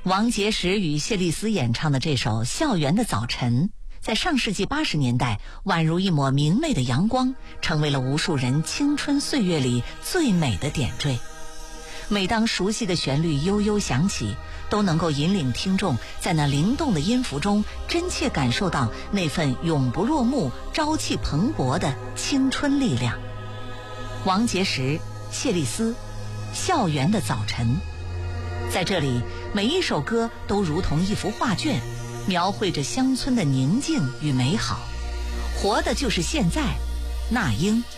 王杰石与谢丽斯演唱的这首《校园的早晨》，在上世纪80年代宛如一抹明媚的阳光，成为了无数人青春岁月里最美的点缀。每当熟悉的旋律悠悠响起，都能够引领听众在那灵动的音符中真切感受到那份永不落幕、朝气蓬勃的青春力量。王杰石、谢丽斯，《校园的早晨》。在这里，每一首歌都如同一幅画卷，描绘着乡村的宁静与美好。活的就是现在，那英。